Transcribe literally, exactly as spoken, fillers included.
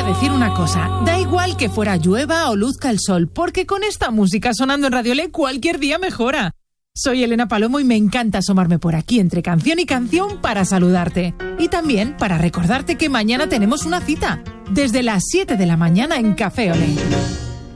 a decir una cosa. Da igual que fuera llueva o luzca el sol, porque con esta música sonando en Radio Le cualquier día mejora. Soy Elena Palomo y me encanta asomarme por aquí entre canción y canción para saludarte. Y también para recordarte que mañana tenemos una cita, desde las siete de la mañana en Café Olé.